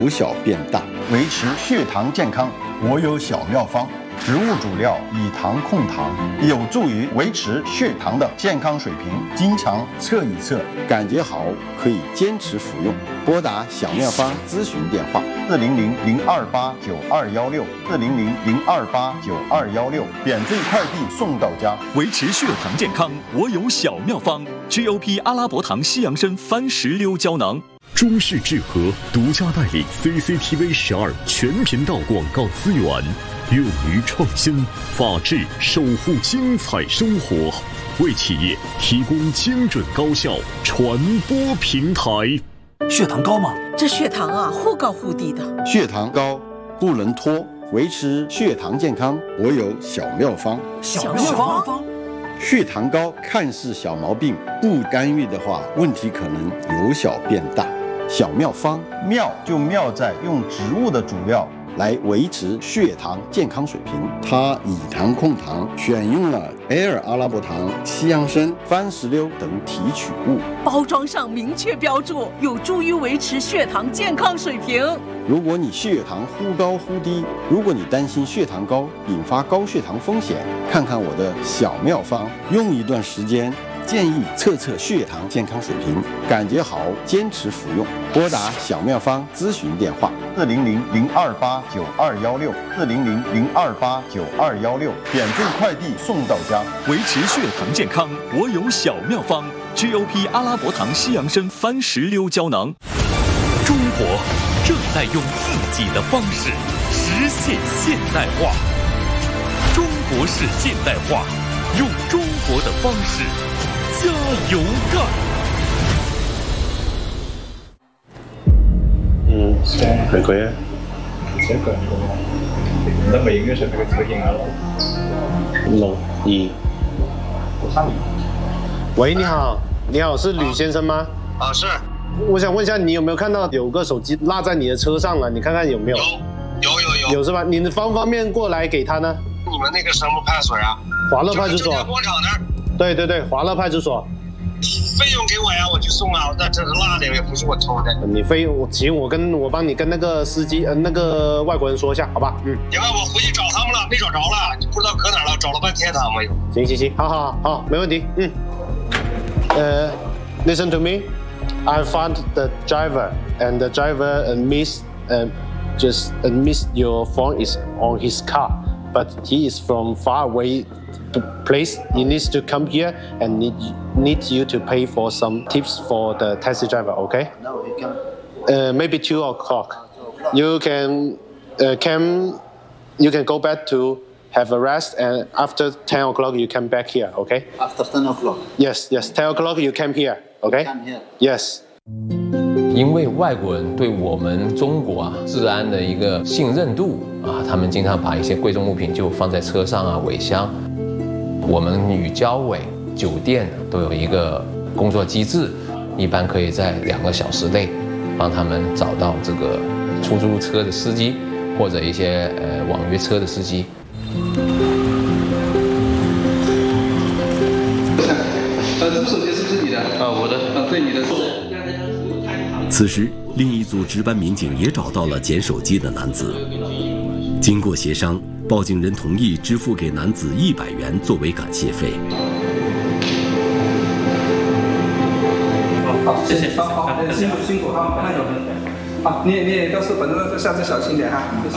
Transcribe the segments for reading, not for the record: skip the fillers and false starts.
由小变大，维持血糖健康。我有小妙方，植物主料以糖控糖，有助于维持血糖的健康水平。经常测一测，感觉好可以坚持服用。拨打小妙方咨询电话：400-028-9216，400-028-9216，免费快递送到家。 维持血糖健康，我有小妙方 ：GOP 阿拉伯糖西洋参番石榴胶囊。 中式智和独家代理 CCTV 12全频道广告资源，勇于创新，法治守护精彩生活，为企业提供精准高效传播平台。 血糖高吗？ 这血糖啊，忽高忽低的。 血糖高不能拖，维持血糖健康，我有小妙方。 小妙方。 血糖高看似小毛病，不干预的话，问题可能由小变大。小妙方，妙就妙在用植物的主料来维持血糖健康水平。它以糖控糖，选用了埃尔阿拉伯糖、西洋参、番石榴等提取物， 包装上明确标注，有助于维持血糖健康水平。 如果你血糖忽高忽低，如果你担心血糖高引发高血糖风险，看看我的小妙方，用一段时间。建议测测血糖健康水平，感觉好坚持服用。拨打小妙方咨询电话：400-028-9216，400-028-9216，免费快递送到家。 维持血糖健康，我有小妙方 ：GOP 阿拉伯糖西洋参番石榴胶囊。 中国正在用自己的方式实现现代化。中国式现代化，用中国的方式。加油干！ 可以。 这个那没应该是那个车型啊。 1。喂，你好，是吕先生吗？ 啊，是。 我想问一下，你有没有看到有个手机落在你的车上了？你看看有没有？有是吧？你方不方便过来给他呢？ 你们那个什么派出所啊？ 华乐派出所。 广场那儿。 对，华乐派出所。 费用给我呀，我去送啊。那这是落的，也不是我偷的。 你费用行，我帮你跟那个司机那个外国人说一下，好吧？ 行吧，我回去找他们了，没找着了，你不知道搁哪儿了，找了半天他们有。 行，好，没问题。Listen to me. I found the driver, and the driver missed your phone is on his car, but he is from far away place. He needs to come here and need you to pay for some tips for the taxi driver. Okay? No, he can. Maybe 2 o'clock. You can go back to have a rest, and after 10 o'clock you come back here. Okay? After 10 o'clock. Yes. 10 o'clock you come here. Okay? Come here. Yes. 因为外国人对我们中国治安的一个信任度他们经常把一些贵重物品就放在车上尾箱。我们与交委、酒店都有一个工作机制，一般可以在2个小时内帮他们找到这个出租车的司机或者一些网约车的司机。 这个手机是不是你的？我的。对，你的。 此时，另一组值班民警也找到了捡手机的男子。经过协商，报警人同意支付给男子100元作为感谢费。 好，谢谢。好，辛苦哈，慢走。好，你也到时候反正下次小心点哈，没事。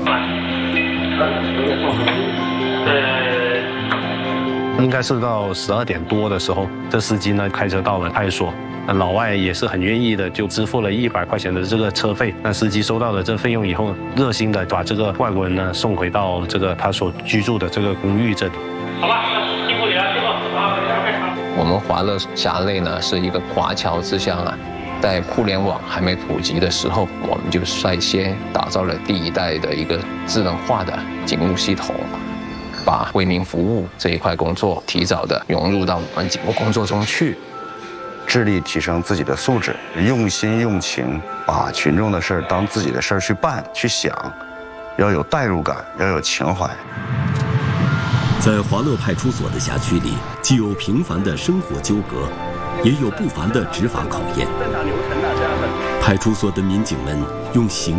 应该是到12点多的时候，这司机呢开车到了派出所。老外也是很愿意的，就支付了100块钱的这个车费。那司机收到了这费用以后，热心的把这个外国人呢送回到这个他所居住的这个公寓这里。 好吧，辛苦你了，辛苦。 我们华乐辖内呢是一个华侨之乡在互联网还没普及的时候，我们就率先打造了第1代的一个智能化的警务系统，把为民服务这一块工作提早的融入到我们警务工作中去。 致力提升自己的素质，用心用情，把群众的事儿当自己的事儿去办去想，要有代入感，要有情怀。 在华乐派出所的辖区里，既有平凡的生活纠葛，也有不凡的执法考验。派出所的民警们用行